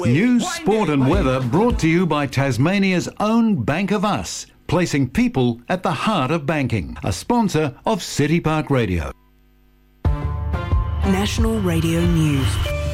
News, sport and weather brought to you by Tasmania's own Bank of Us, placing people at the heart of banking. A sponsor of City Park Radio. National Radio News.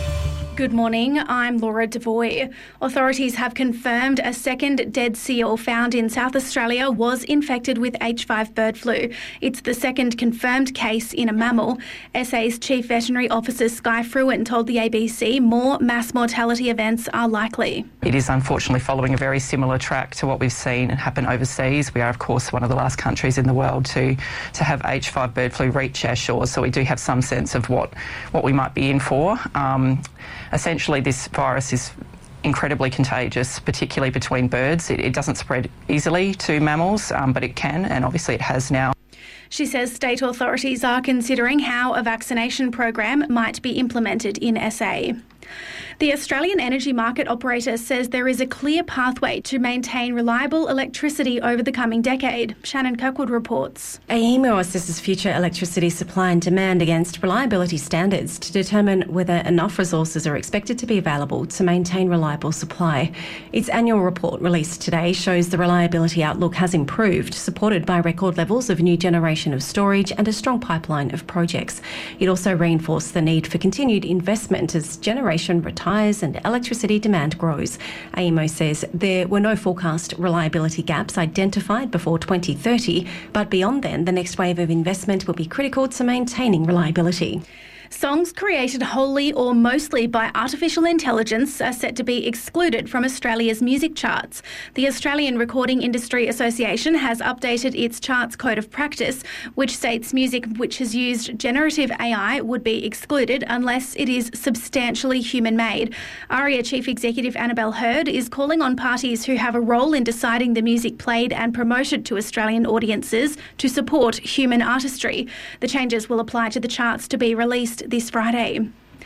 Good morning, I'm Laura Devoy. Authorities have confirmed a second dead seal found in South Australia was infected with H5 bird flu. It's the second confirmed case in a mammal. SA's Chief Veterinary Officer Skye Fruin told the ABC more mass mortality events are likely. It is unfortunately following a very similar track to what we've seen happen overseas. We are, of course, one of the last countries in the world to have H5 bird flu reach our shores, so we do have some sense of what we might be in for. Essentially, this virus is incredibly contagious, particularly between birds. It doesn't spread easily to mammals, but it can, and obviously it has now. She says state authorities are considering how a vaccination program might be implemented in SA. The Australian Energy Market Operator says there is a clear pathway to maintain reliable electricity over the coming decade. Shannon Kirkwood reports. AEMO assesses future electricity supply and demand against reliability standards to determine whether enough resources are expected to be available to maintain reliable supply. Its annual report released today shows the reliability outlook has improved, supported by record levels of new generation of storage and a strong pipeline of projects. It also reinforced the need for continued investment as generation retires and electricity demand grows. AEMO says there were no forecast reliability gaps identified before 2030, but beyond then, the next wave of investment will be critical to maintaining reliability. Songs created wholly or mostly by artificial intelligence are set to be excluded from Australia's music charts. The Australian Recording Industry Association has updated its charts code of practice, which states music which has used generative AI would be excluded unless it is substantially human-made. ARIA Chief Executive Annabelle Hurd is calling on parties who have a role in deciding the music played and promoted to Australian audiences to support human artistry. The changes will apply to the charts to be released this Friday.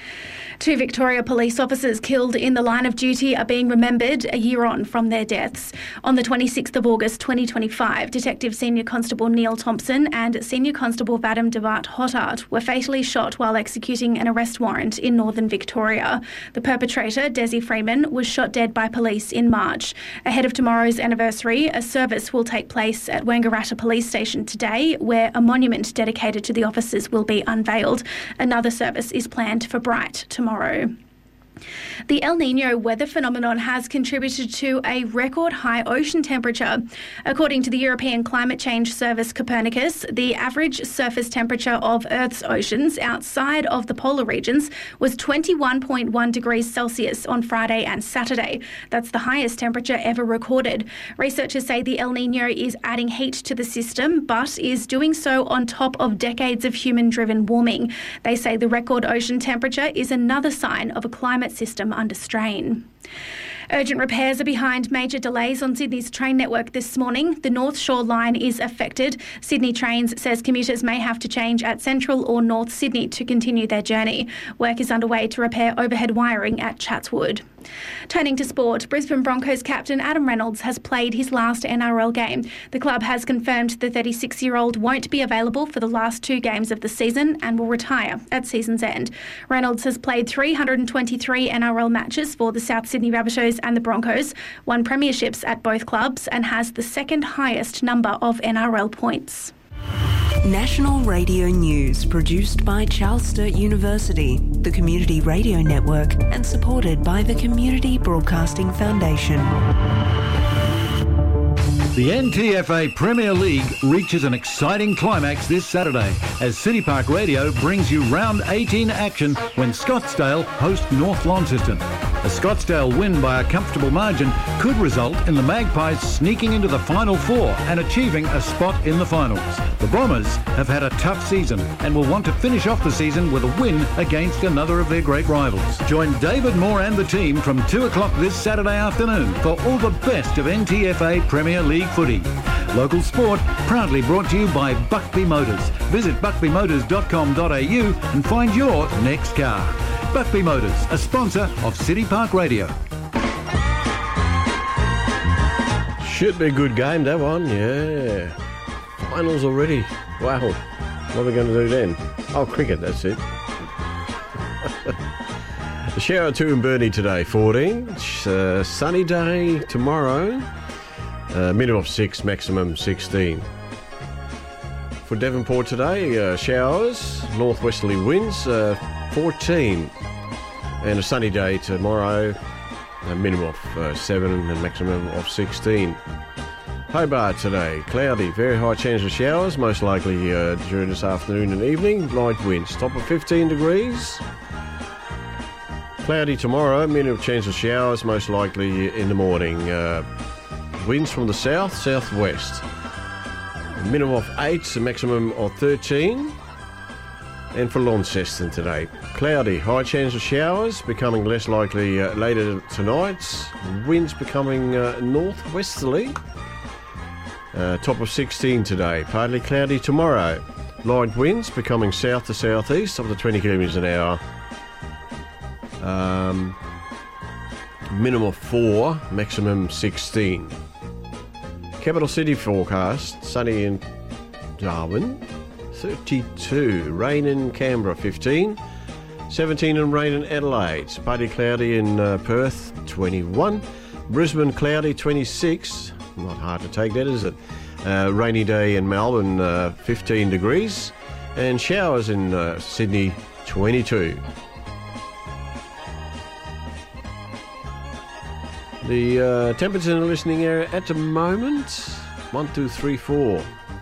2 Victoria police officers killed in the line of duty are being remembered a year on from their deaths. On the 26th of August 2025, Detective Senior Constable Neil Thompson and Senior Constable Vadim Devart Hotart were fatally shot while executing an arrest warrant in northern Victoria. The perpetrator, Desi Freeman, was shot dead by police in March. Ahead of tomorrow's anniversary, a service will take place at Wangaratta Police Station today, where a monument dedicated to the officers will be unveiled. Another service is planned for Bright tomorrow. The El Niño weather phenomenon has contributed to a record high ocean temperature. According to the European Climate Change Service Copernicus, the average surface temperature of Earth's oceans outside of the polar regions was 21.1 degrees Celsius on Friday and Saturday. That's the highest temperature ever recorded. Researchers say the El Niño is adding heat to the system, but is doing so on top of decades of human-driven warming. They say the record ocean temperature is another sign of a climate system under strain. Urgent repairs are behind major delays on Sydney's train network this morning. The North Shore line is affected. Sydney Trains says commuters may have to change at Central or North Sydney to continue their journey. Work is underway to repair overhead wiring at Chatswood. Turning to sport, Brisbane Broncos captain Adam Reynolds has played his last NRL game. The club has confirmed the 36-year-old won't be available for the last 2 games of the season and will retire at season's end. Reynolds has played 323 NRL matches for the South Sydney Rabbitohs and the Broncos, won premierships at both clubs and has the second highest number of NRL points. National Radio News, produced by Charles Sturt University, the Community Radio Network, and supported by the Community Broadcasting Foundation. The NTFA Premier League reaches an exciting climax this Saturday as City Park Radio brings you round 18 action when Scottsdale host North Launceston. A Scottsdale win by a comfortable margin could result in the Magpies sneaking into the Final Four and achieving a spot in the finals. The Bombers have had a tough season and will want to finish off the season with a win against another of their great rivals. Join David Moore and the team from 2 o'clock this Saturday afternoon for all the best of NTFA Premier League footy. Local sport proudly brought to you by Buckby Motors. Visit buckbymotors.com.au and find your next car. Buckby Motors, a sponsor of City Park Radio. Should be a good game, that one, yeah. Finals already. Wow. What are we going to do then? Oh, cricket, that's it. Shower 2 in Burnie today, 14. Sunny day tomorrow. Minimum of 6, maximum 16. For Devonport today, showers, northwesterly winds, 14. And a sunny day tomorrow, a minimum of 7 and maximum of 16. Hobart today, cloudy, very high chance of showers, most likely during this afternoon and evening. Light winds, top of 15 degrees. Cloudy tomorrow, minimum chance of showers, most likely in the morning. Winds from the south, southwest. Minimum of 8, a maximum of 13. And for Launceston today, cloudy, high chance of showers, becoming less likely later tonight. Winds becoming northwesterly. Top of 16 today, partly cloudy tomorrow. Light winds becoming south to southeast up to 20 kilometres an hour. Minimum of 4, maximum 16. Capital City forecast, sunny in Darwin, 32. Rain in Canberra, 15. 17 and rain in Adelaide. Partly cloudy in Perth, 21. Brisbane cloudy, 26. Not hard to take that, is it? Rainy day in Melbourne, 15 degrees. And showers in Sydney, 22. The temperature in the listening area at the moment, 1, 2, 3, 4.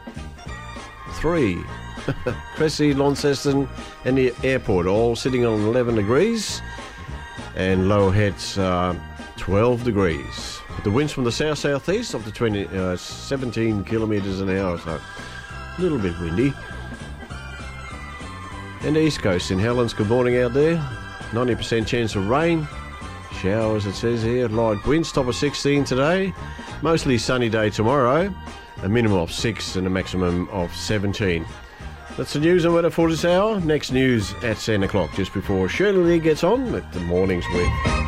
3. Cressy, Launceston and the airport all sitting on 11 degrees. And low heads 12 degrees. But the winds from the south-southeast up to 17 kilometres an hour, so a little bit windy. And the east coast in Helens, good morning out there. 90% chance of rain. Showers, it says here. Light winds, top of 16 today. Mostly sunny day tomorrow. A minimum of 6 and a maximum of 17. That's the news and weather for this hour. Next news at 10 o'clock, just before Shirley Lee gets on with the morning's with.